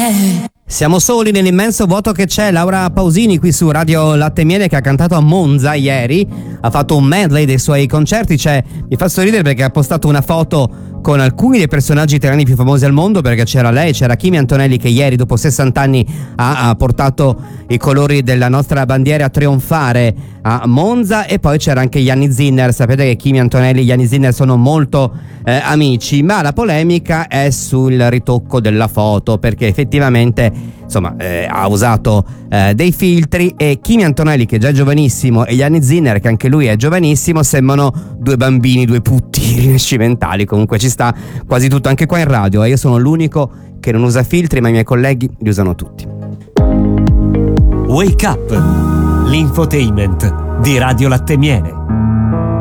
Siamo soli nell'immenso vuoto che c'è. Laura Pausini qui su Radio Latte e Miele, che ha cantato a Monza ieri, ha fatto un medley dei suoi concerti. Mi fa sorridere perché ha postato una foto con alcuni dei personaggi italiani più famosi al mondo, perché c'era lei, c'era Kimi Antonelli, che ieri dopo 60 anni ha portato i colori della nostra bandiera a trionfare a Monza, e poi c'era anche Gianni Zinner. Sapete che Kimi Antonelli e Gianni Zinner sono molto amici, ma la polemica è sul ritocco della foto, perché effettivamente ha usato dei filtri, e Kimi Antonelli, che è già giovanissimo, e Gianni Zinner, che anche lui è giovanissimo, sembrano due bambini, due putti rinascimentali. Comunque ci sta quasi tutto, anche qua in radio, io sono l'unico che non usa filtri, ma i miei colleghi li usano tutti. Wake Up, l'infotainment di Radio Latte e Miele.